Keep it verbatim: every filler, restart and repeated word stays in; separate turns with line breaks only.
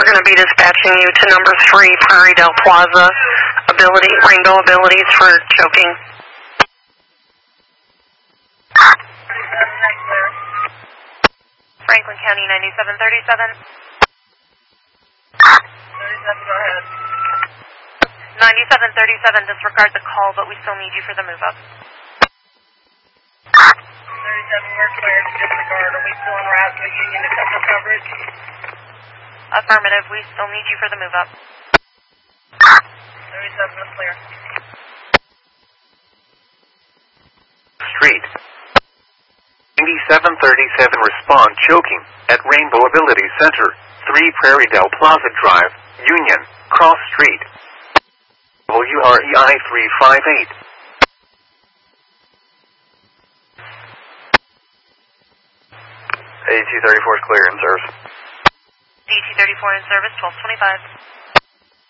we're going to be dispatching you to number three, Prairie Dale Plaza, ability, Rainbow Abilities for choking.
Franklin County ninety-seven thirty-seven.
thirty-seven, go ahead.
ninety-seven thirty-seven, disregard the call, but we still need you for the move-up.
thirty-seven, we're clear to disregard. Are we still en route to a Union to cover coverage?
Affirmative, we still need you for the move-up.
thirty-seven, we're clear.
Street. ninety-seven thirty-seven, respond choking at Rainbow Ability Center, three Prairie Dale Plaza Drive, Union, Cross Street. W R E I three five eight.
A T thirty-four is clear in service.
D T thirty-four in service, twelve twenty-five.